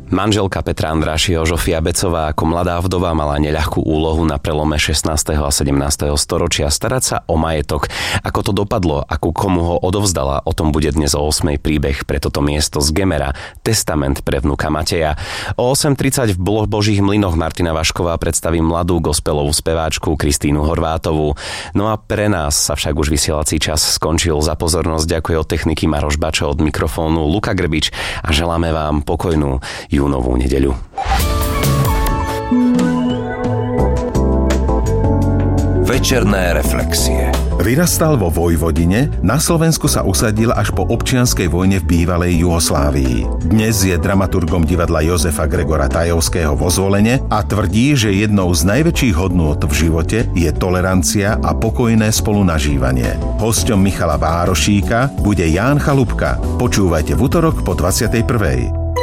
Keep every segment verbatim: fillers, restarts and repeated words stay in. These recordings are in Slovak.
Manželka Petra Andrášiho, Žofia Becová, ako mladá vdova mala neľahkú úlohu na prelome šestnásteho a sedemnásteho storočia starať sa o majetok. Ako to dopadlo, ako komu ho odovzdala, o tom bude dnes o ôsmej príbeh pre toto miesto z Gemera, testament pre vnuka Mateja. O osem tridsať v Božích mlynoch Martina Vašková predstaví mladú gospelovú speváčku Kristínu Horvátovú. No a pre nás sa však už vysielací čas skončil. Za pozornosť ďakuje od techniky Maroš Bačo, od mikrofónu Luka Grbič a želáme vám pokojnú júnovú nedeľu. Večerné reflexie. Vyrastal vo Vojvodine, na Slovensku sa usadil až po občianskej vojne v bývalej Juhoslávii. Dnes je dramaturgom divadla Jozefa Gregora Tajovského vo Zvolene a tvrdí, že jednou z najväčších hodnôt v živote je tolerancia a pokojné spolunažívanie. Hosťom Michala Várošíka bude Ján Chalupka. Počúvajte v utorok po dvadsiatej prvej.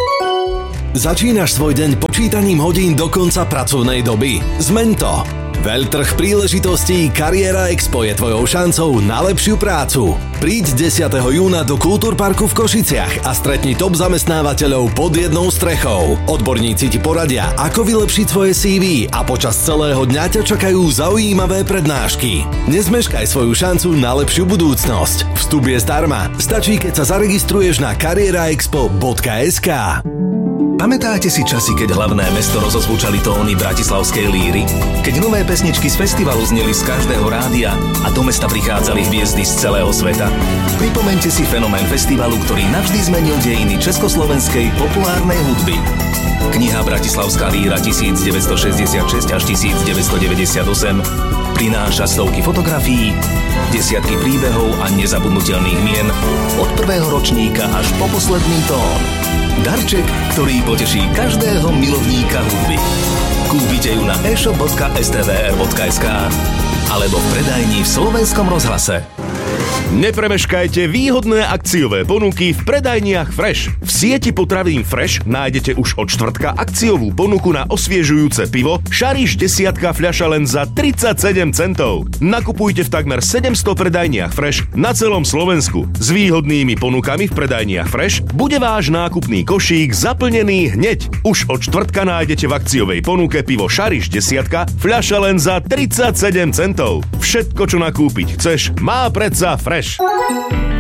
Začínaš svoj deň počítaním hodín do konca pracovnej doby? Zmeň to! Veľtrh príležitostí Kariéra Expo je tvojou šancou na lepšiu prácu. Príď desiateho júna do Kultúrparku v Košiciach a stretni top zamestnávateľov pod jednou strechou. Odborníci ti poradia, ako vylepšiť svoje cé vé a počas celého dňa ťa čakajú zaujímavé prednášky. Nezmeškaj svoju šancu na lepšiu budúcnosť. Vstup je zdarma. Stačí, keď sa zaregistruješ na karieraexpo bodka es ká. Pamätáte si časy, keď hlavné mesto rozozvučali tóny bratislavskej líry? Keď nové pesničky z festivalu zneli z každého rádia a do mesta prichádzali hviezdy z celého sveta? Pripomeňte si fenomén festivalu, ktorý navždy zmenil dejiny československej populárnej hudby. Kniha Bratislavská líra devätnásťstošesťdesiatšesť až devätnásťstodeväťdesiatosem prináša stovky fotografií, desiatky príbehov a nezabudnutelných mien od prvého ročníka až po posledný tón. Darček, ktorý poteší každého milovníka hudby. Kúpite ju na e-shop bodka es té vé er bodka es ká alebo v predajni v Slovenskom rozhlase. Nepremeškajte výhodné akciové ponuky v predajniach Fresh. V sieti potravín Fresh nájdete už od štvrtka akciovú ponuku na osviežujúce pivo Šariš desiatka fľaša len za tridsaťsedem centov. Nakupujte v takmer sedemsto predajniach Fresh na celom Slovensku. S výhodnými ponukami v predajniach Fresh bude váš nákupný košík zaplnený hneď. Už od štvrtka nájdete v akciovej ponuke pivo Šariš desiatka fľaša len za tridsaťsedem centov. Všetko, čo nakúpiť chceš, má predsa Fresh.